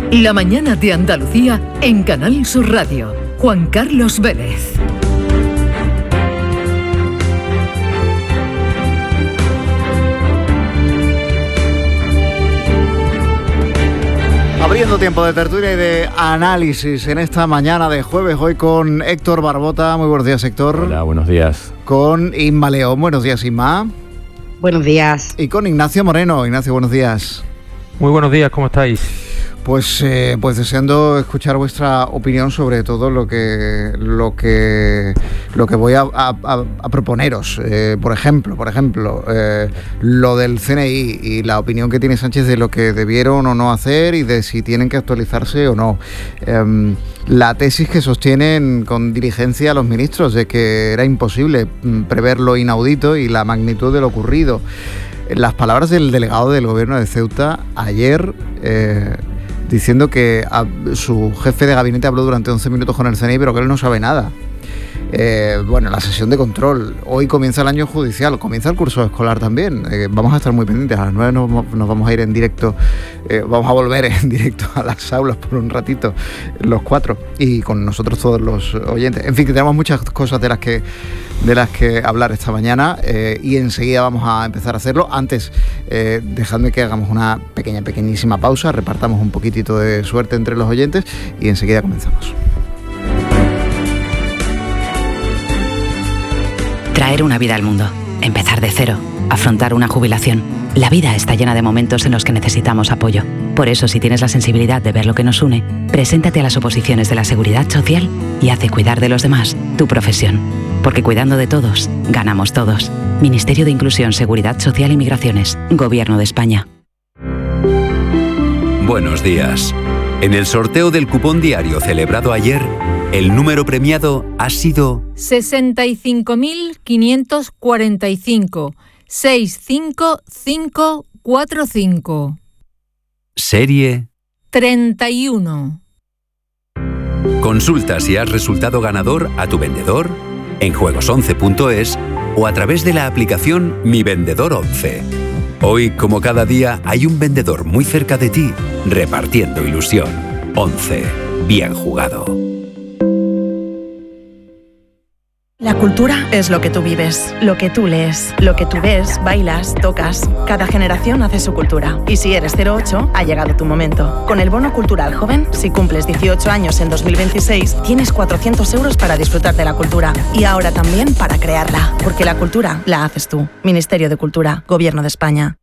La mañana de Andalucía en Canal Sur Radio. Juan Carlos Vélez. Abriendo tiempo de tertulia y de análisis en esta mañana de jueves, hoy con Héctor Barbota. Muy buenos días, Héctor. Hola, buenos días. Con Inma León. Buenos días, Inma. Buenos días. Y con Ignacio Moreno. Ignacio, buenos días. Muy buenos días, ¿cómo estáis? Pues deseando escuchar vuestra opinión sobre todo lo que voy a proponeros. Por ejemplo, lo del CNI y la opinión que tiene Sánchez de lo que debieron o no hacer y de si tienen que actualizarse o no. La tesis que sostienen con diligencia los ministros de que era imposible prever lo inaudito y la magnitud de lo ocurrido. Las palabras del delegado del gobierno de Ceuta ayer, diciendo que su jefe de gabinete habló durante 11 minutos con el CNI, pero que él no sabe nada. La sesión de control. Hoy comienza el año judicial, comienza el curso escolar también. Vamos a estar muy pendientes. A las 9 nos vamos a ir en directo, vamos a volver en directo a las aulas por un ratito, los 4, y con nosotros todos los oyentes. En fin, que tenemos muchas cosas de las que hablar esta mañana, y enseguida vamos a empezar a hacerlo. Antes, dejadme que hagamos una pequeñísima pausa, repartamos un poquitito de suerte entre los oyentes y enseguida comenzamos. Traer una vida al mundo, empezar de cero, afrontar una jubilación. La vida está llena de momentos en los que necesitamos apoyo. Por eso, si tienes la sensibilidad de ver lo que nos une, preséntate a las oposiciones de la Seguridad Social y haz de cuidar de los demás tu profesión. Porque cuidando de todos, ganamos todos. Ministerio de Inclusión, Seguridad Social y Migraciones. Gobierno de España. Buenos días. En el sorteo del cupón diario celebrado ayer, el número premiado ha sido 65.545 65545. Serie 31. Consulta si has resultado ganador a tu vendedor en juegos11.es o a través de la aplicación Mi Vendedor 11. Hoy, como cada día, hay un vendedor muy cerca de ti, repartiendo ilusión. 11. Bien jugado. La cultura es lo que tú vives, lo que tú lees, lo que tú ves, bailas, tocas. Cada generación hace su cultura. Y si eres 08, ha llegado tu momento. Con el Bono Cultural Joven, si cumples 18 años en 2026, tienes 400 euros para disfrutar de la cultura. Y ahora también para crearla. Porque la cultura la haces tú. Ministerio de Cultura, Gobierno de España.